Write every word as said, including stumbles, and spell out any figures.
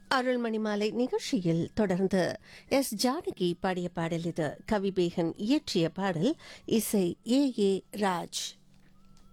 அருள்மணி மாலை நிகழ்ச்சியில் தொடர்ந்து எஸ் ஜானகி பாடிய பாடல் இது. கவிபேகன் இயற்றிய பாடல், இசை ஏ ஏ ராஜ்.